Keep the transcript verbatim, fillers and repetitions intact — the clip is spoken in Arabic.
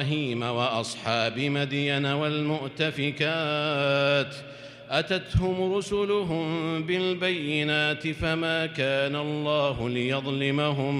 إبراهيم وأصحاب مدين والمؤتفكات أتتهم رسلهم بالبينات فما كان الله ليظلمهم